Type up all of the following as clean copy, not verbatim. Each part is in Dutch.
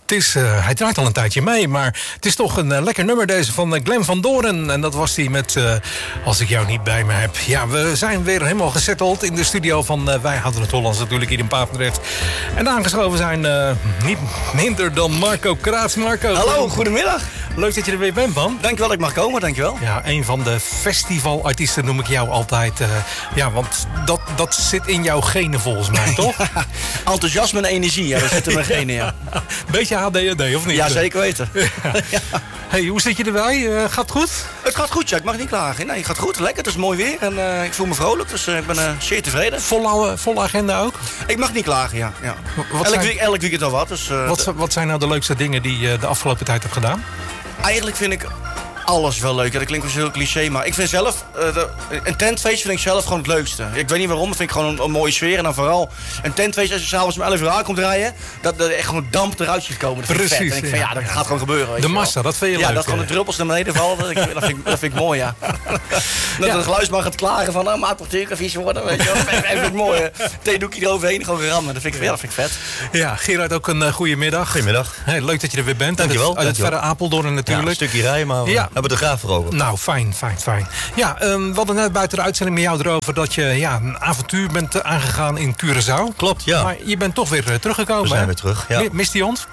Hij draait al een tijdje mee, maar het is toch een lekker nummer deze van Glenn van Doorn. En dat was die met Als ik jou niet bij me heb. Ja, we zijn weer helemaal gesetteld in de studio van Wij Houden het Hollands natuurlijk hier in Papendrecht. En aangeschoven zijn niet minder dan Marco Kraats. Marco. Hallo, goedemiddag. Leuk dat je er weer bent, man. Dankjewel dat ik mag komen, dankjewel. Ja, een van de festivalartiesten noem ik jou altijd. Want dat zit in jouw genen volgens mij, toch? Ja, enthousiasme en energie, ja, dat zit in mijn genen, ja. Beetje ADHD, of niet? Ja, zeker weten. Ja. Hey, hoe zit je erbij? Gaat het goed? Het gaat goed, ja. Ik mag niet klagen. Nee, het gaat goed. Lekker, het is mooi weer en ik voel me vrolijk, dus ik ben zeer tevreden. Volle agenda ook? Ik mag niet klagen, ja. Elk weekend al wat. Dus, wat zijn nou de leukste dingen die je de afgelopen tijd hebt gedaan? Eigenlijk vind ik alles wel leuk. Ja, dat klinkt wel heel cliché, maar ik vind zelf... een tentfeest vind ik zelf gewoon het leukste. Ik weet niet waarom, dat vind ik gewoon een mooie sfeer. En dan vooral een tentfeest als je s'avonds om 11 uur aan komt rijden... dat er echt gewoon damp eruit ziet komen. Dat vind ik vet. En ik vind, ja, dat gaat gewoon gebeuren. Weet de massa, dat vind je leuk. Ja, dat gewoon de druppels naar beneden vallen. Dat vind ik mooi, ja. Dat een geluidsman gaat klagen van... maak toch zeker vies worden, weet je wel. Dat vind ik mooi. Theedoekje eroverheen, gewoon rammen. Dat vind ik vet. Ja, Gerard, ook een goede middag. Goedemiddag. Hey, leuk dat je er weer bent. Dankjewel. Uit het verre Apeldoorn natuurlijk. Ja, een stukje rijden, maar we hebben er graag voor over. Nou, fijn. Ja, we hadden net buiten de uitzending met jou erover dat je een avontuur bent aangegaan in Curaçao. Klopt, ja. Maar je bent toch weer teruggekomen. We zijn weer terug, ja. Mist hij ons?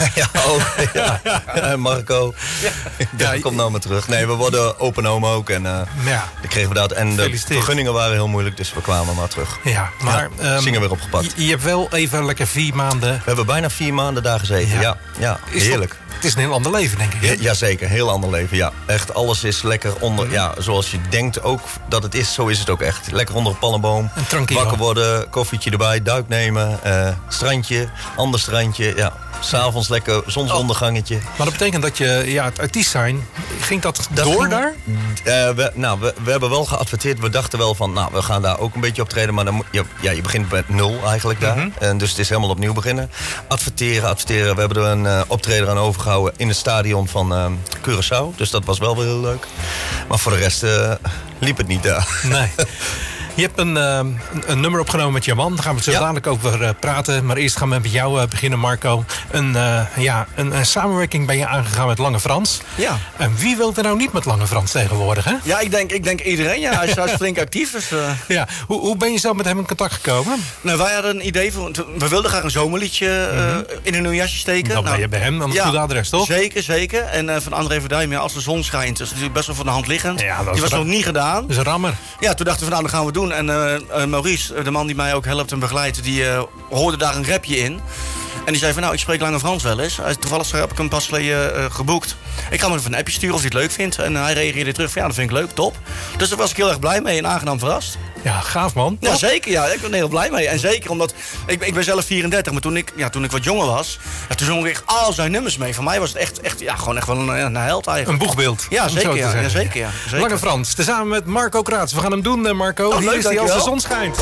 Marco. Ja, kom nou maar terug. Nee, we worden open home ook. En dan kregen we dat. En de vergunningen waren heel moeilijk, dus we kwamen maar terug. Ja, maar zingen weer opgepakt. Je hebt wel even lekker 4 maanden... We hebben bijna 4 maanden daar gezeten, ja heerlijk. Het is een heel ander leven, denk ik. Jazeker, heel ander leven, ja. Echt, alles is lekker onder... Ja, zoals je denkt ook dat het is, zo is het ook echt. Lekker onder een palmboom. Wakker worden, koffietje erbij, duik nemen. Strandje, ander strandje, ja. 's Avonds lekker zonsondergangetje. Maar dat betekent dat je het artiest zijn... Ging dat door daar? We hebben wel geadverteerd. We dachten wel van, we gaan daar ook een beetje optreden. Maar dan, je begint met 0 eigenlijk daar. En dus het is helemaal opnieuw beginnen. Adverteren. We hebben er een optreden aan overgehouden in het stadion van Curaçao. Dus dat was wel weer heel leuk. Maar voor de rest liep het niet daar. Nee. Je hebt een nummer opgenomen met je man. Daar gaan we het zo dadelijk over praten. Maar eerst gaan we met jou beginnen, Marco. Een samenwerking ben je aangegaan met Lange Frans. Ja. En wie wil er nou niet met Lange Frans tegenwoordig, hè? Ja, ik denk iedereen. Ja. Hij is flink actief. Dus, Ja. Hoe ben je zo met hem in contact gekomen? Nou, wij hadden een idee. We wilden graag een zomerliedje in een nieuw jasje steken. Dan ben je bij hem aan het goede adres, toch? Zeker. En van André Verduim, Als de zon schijnt. Dat is natuurlijk best wel voor de hand liggend. Ja, die was nog niet gedaan. Dat is een rammer. Ja, toen dachten we, dat gaan we doen. En Maurice, de man die mij ook helpt en begeleidt, die hoorde daar een rapje in. En die zei van, ik spreek Lange Frans wel eens. Toevallig heb ik hem pas geleden geboekt. Ik ga hem even een appje sturen of hij het leuk vindt. En hij reageerde terug van, dat vind ik leuk, top. Dus daar was ik heel erg blij mee en aangenaam verrast. Ja, gaaf, man. Ja, zeker. Ja. Ik ben er heel blij mee. En zeker omdat, ik ben zelf 34, maar toen ik wat jonger was, toen zong ik echt al zijn nummers mee. Voor mij was het echt wel een held eigenlijk. Een boegbeeld. Ja, zeker. Zeker. Lange Frans, tezamen met Marco Kraats. We gaan hem doen, Marco. Hier is hij als de dankjewel. zon schijnt.